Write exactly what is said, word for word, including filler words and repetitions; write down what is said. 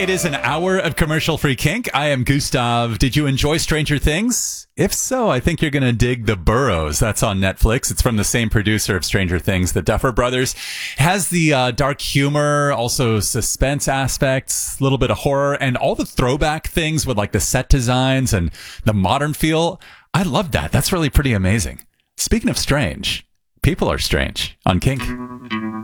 It is an hour of commercial-free kink. I am Gustav. Did you enjoy Stranger Things? If so, I think you're going to dig The Burrows. That's on Netflix. It's from the same producer of Stranger Things, the Duffer Brothers. It has the uh, dark humor, also suspense aspects, a little bit of horror, and all the throwback things with like the set designs and the modern feel. I love that. That's really pretty amazing. Speaking of strange, people are strange on Kink.